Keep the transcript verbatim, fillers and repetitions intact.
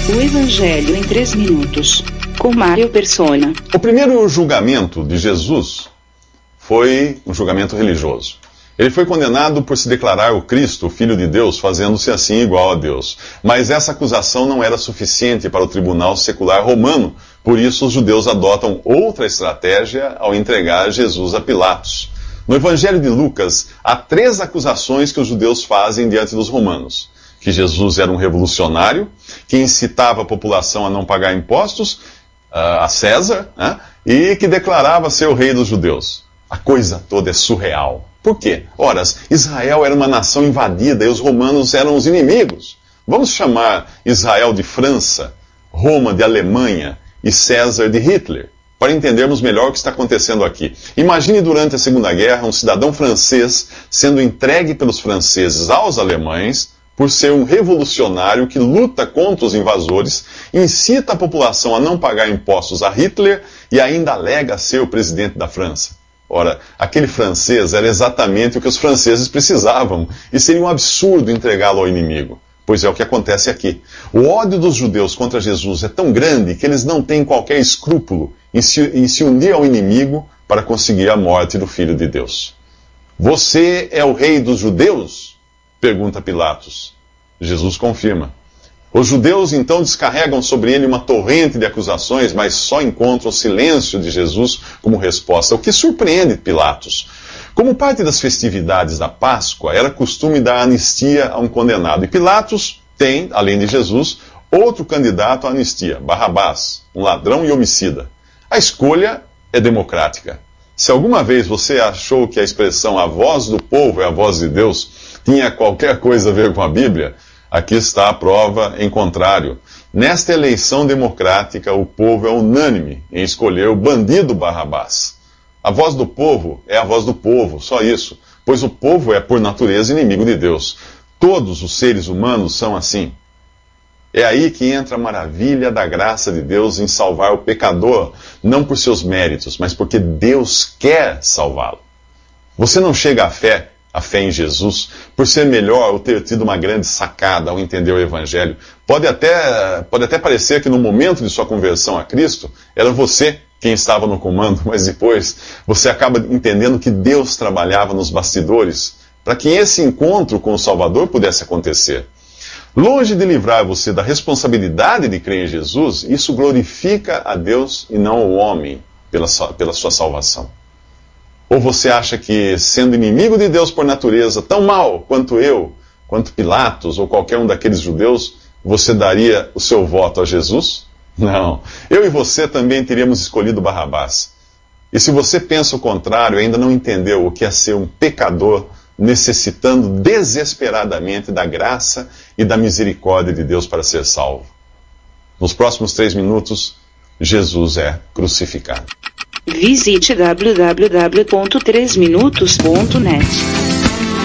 O Evangelho em três minutos, com Mário Persona. O primeiro julgamento de Jesus foi um julgamento religioso. Ele foi condenado por se declarar o Cristo, o Filho de Deus, fazendo-se assim igual a Deus. Mas essa acusação não era suficiente para o tribunal secular romano, por isso os judeus adotam outra estratégia ao entregar Jesus a Pilatos. No Evangelho de Lucas, há três acusações que os judeus fazem diante dos romanos: que Jesus era um revolucionário, que incitava a população a não pagar impostos uh, a César, né, e que declarava ser o rei dos judeus. A coisa toda é surreal. Por quê? Ora, Israel era uma nação invadida e os romanos eram os inimigos. Vamos chamar Israel de França, Roma de Alemanha e César de Hitler, para entendermos melhor o que está acontecendo aqui. Imagine durante a Segunda Guerra um cidadão francês sendo entregue pelos franceses aos alemães por ser um revolucionário que luta contra os invasores, incita a população a não pagar impostos a Hitler e ainda alega ser o presidente da França. Ora, aquele francês era exatamente o que os franceses precisavam, e seria um absurdo entregá-lo ao inimigo. Pois é o que acontece aqui. O ódio dos judeus contra Jesus é tão grande que eles não têm qualquer escrúpulo em se, em se unir ao inimigo para conseguir a morte do Filho de Deus. Você é o rei dos judeus? Pergunta Pilatos. Jesus confirma. Os judeus então descarregam sobre ele uma torrente de acusações, mas só encontram o silêncio de Jesus como resposta, o que surpreende Pilatos. Como parte das festividades da Páscoa, era costume dar anistia a um condenado. E Pilatos tem, além de Jesus, outro candidato à anistia, Barrabás, um ladrão e homicida. A escolha é democrática. Se alguma vez você achou que a expressão "a voz do povo é a voz de Deus" tinha qualquer coisa a ver com a Bíblia, aqui está a prova em contrário. Nesta eleição democrática, o povo é unânime em escolher o bandido Barrabás. A voz do povo é a voz do povo, só isso, pois o povo é, por natureza, inimigo de Deus. Todos os seres humanos são assim. É aí que entra a maravilha da graça de Deus em salvar o pecador, não por seus méritos, mas porque Deus quer salvá-lo. Você não chega à fé, a fé em Jesus, por ser melhor ou ter tido uma grande sacada ao entender o Evangelho. Pode até, pode até parecer que no momento de sua conversão a Cristo, era você quem estava no comando, mas depois você acaba entendendo que Deus trabalhava nos bastidores para que esse encontro com o Salvador pudesse acontecer. Longe de livrar você da responsabilidade de crer em Jesus, isso glorifica a Deus e não o homem pela, pela sua salvação. Ou você acha que, sendo inimigo de Deus por natureza, tão mal quanto eu, quanto Pilatos ou qualquer um daqueles judeus, você daria o seu voto a Jesus? Não. Eu e você também teríamos escolhido Barrabás. E se você pensa o contrário, ainda não entendeu o que é ser um pecador necessitando desesperadamente da graça e da misericórdia de Deus para ser salvo. Nos próximos três minutos, Jesus é crucificado. Visite w w w ponto três minutos ponto net.